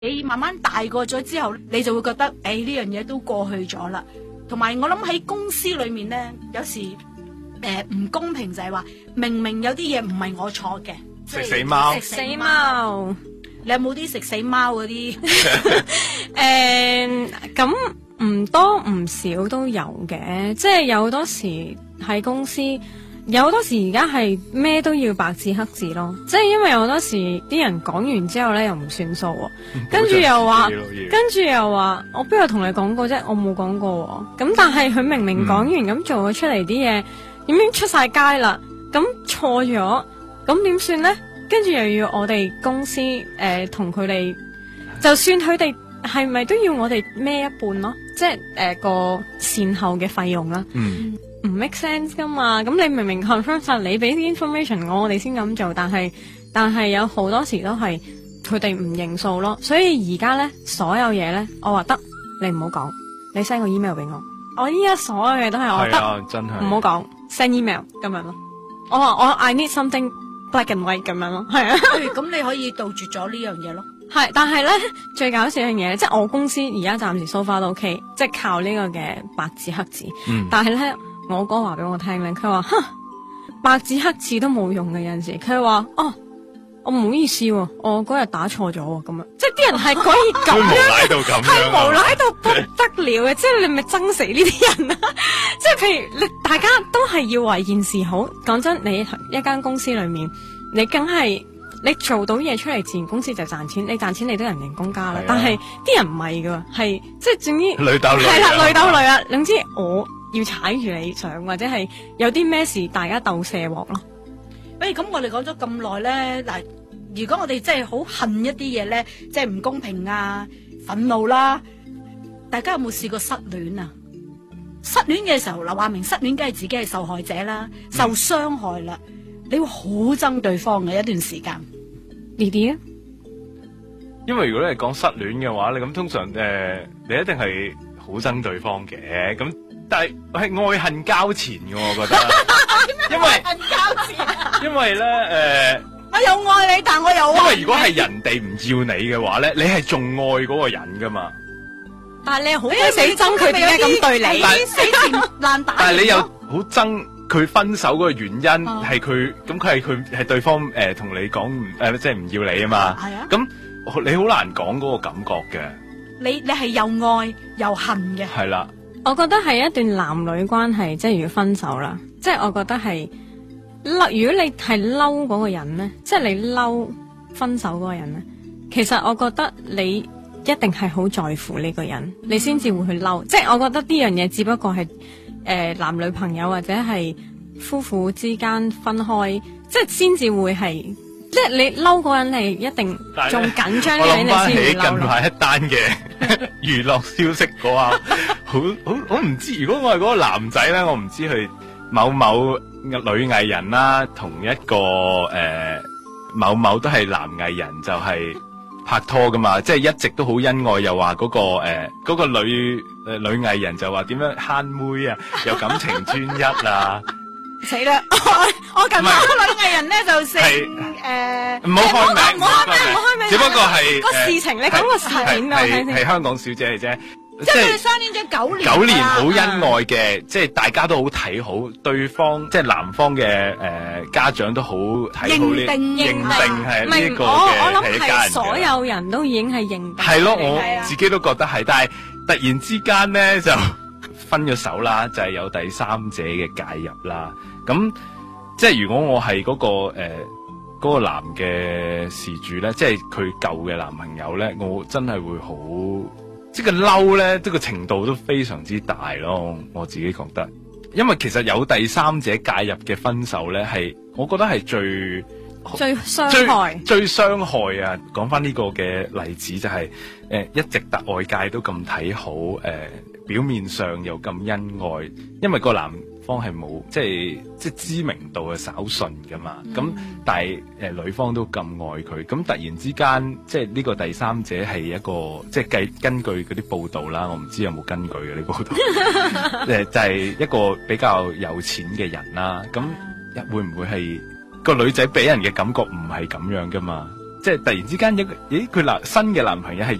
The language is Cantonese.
你慢慢大個咗之後，你就會覺得呢樣嘢都過去咗啦。同埋我諗喺公司裏面咧，有時唔公平就係話，明明有啲嘢唔係我錯嘅， 食死貓， 食死貓。 你有冇啲食死貓嗰啲？ 咁唔多唔少都有嘅，即係有好多時喺公司，有好多時而家係咩都要白字黑字咯。即係因為好多時啲人講完之後咧又唔算數喎，跟住又話，我邊有同你講過啫？我冇講過喎。咁但係佢明明講完咁做咗出嚟啲嘢，已經出晒街啦，咁錯咗，咁點算咧？跟住又要我哋公司同佢哋，就算佢哋係咪都要我哋孭一半咯？即係個善後嘅費用啦。唔 make sense 噶嘛？咁你明明 confirm 晒，你俾啲 information我哋先咁做，但係有好多時都係佢哋唔認數咯。所以而家咧，所有嘢咧，我話得，你唔好講，你 send 個 email 俾我。我依家所有嘢都係我得， 真係唔好講 send email 咁樣咯。我話我 I need something black and white 咁樣咯，係啊。 咁你可以杜絕咗呢樣嘢咯。 係，但係咧最搞笑一樣嘢，即係我公司而家暫時 so far 都 OK， 即係靠呢個嘅白字黑字。但係咧，我哥話俾我聽咧，佢話白字黑字都冇用嘅，有陣時佢話我唔好意思喎，我嗰日打錯咗喎，咁樣，即係啲人係可以咁樣， 無賴到咁樣， 係無賴到不得了嘅，即係你咪憎死呢啲人啊！即係譬如你大家都係要為件事好，講真，你一間公司裏面，你梗係你做到嘢出嚟，自然公司就賺錢，你賺錢你都人工加啦。但係啲人唔係噶，係即係總之累鬥累， 係啦，累鬥累啊！總之我要踩住你上，或者係有啲咩事，大家鬥卸鑊咯。 咁我哋講咗咁耐咧，嗱，如果我哋真係好恨一啲嘢咧，即係唔公平啊、憤怒啦，大家有冇試過失戀啊？失戀嘅時候，嗱，話明失戀，梗係自己係受害者啦，受傷害啦，你會好憎對方嘅一段時間。 呢啲啊， 因為如果你係講失戀嘅話，你咁通常你一定係好憎對方嘅，咁但係愛恨交纏嘅，我覺得。因為恨交纏， 因為咧我又愛你，但我又因為如果係人哋唔要你嘅話咧，你係仲愛嗰個人噶嘛。 但係你好鬼死憎佢點解咁對你， 死纏爛打。 但係你又好憎佢分手嗰個原因係佢，咁佢係對方同你講即係唔要你啊嘛。係啊。咁你好難講嗰個感覺嘅。你係又愛又恨嘅。係啦。 我覺得係一段男女關係，即係如果分手啦，即係我覺得係如果你係嬲嗰個人咧，即係你嬲分手嗰個人咧，其實我覺得你一定係好在乎呢個人，你先至會去嬲。即係我覺得呢樣嘢只不過係男女朋友或者係夫婦之間分開，即係先至會係。即係你嬲嗰個人係一定仲緊張嘅，你先會嬲。 近排一單嘅娛樂消息嗰下，好我唔知。如果我係嗰個男仔咧，我唔知佢某某女藝人啦，同一個某某都係男藝人，就係拍拖噶嘛，即係一直都好恩愛，又話嗰個女藝人就話點樣慳妹啊，又感情專一啊。 死啦！我近排個女藝人咧就姓唔好開名， 唔好開名， 只不過係個事情，你講個事件係香港小姐嚟啫。 即係佢哋相戀咗 9年好恩愛嘅，即係大家都好睇好對方，即係男方嘅家長都好睇好呢，認定係呢個嘅係一家人嘅。 所有人都已經係認定。 係咯，我自己都覺得係，但係突然之間咧就分咗手啦，就係有第三者嘅介入啦。咁即係如果我係嗰個男嘅事主咧，即係佢舊嘅男朋友咧，我真係會好，即係個嬲咧，即係個程度都非常之大咯。我自己覺得，因為其實有第三者介入嘅分手咧，係我覺得係最傷害啊！講翻呢個嘅例子就係一直外界都咁睇好，表面上又咁恩愛，因為個男方係冇即係知名度係稍遜噶嘛，咁但係女方都咁愛佢，咁突然之間即係呢個第三者係一個即係根據嗰啲報道啦，我唔知有冇根據嘅呢報道，就係一個比較有錢嘅人啦，咁會唔會係個女仔俾人嘅感覺唔係咁樣噶嘛？ 即係突然之間佢新嘅男朋友係